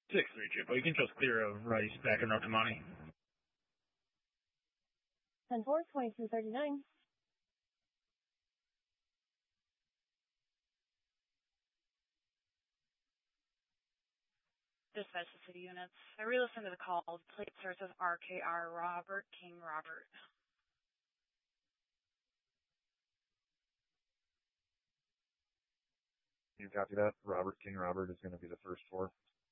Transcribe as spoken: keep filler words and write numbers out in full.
six three, Triple. You can trust clear of Rice back in Rotamani. ten four, twenty-two thirty-nine. Dispatch to city units. I re-listened to the calls. Plate starts with R K R Robert King Robert. You copy that? Robert King Robert is going to be the first four.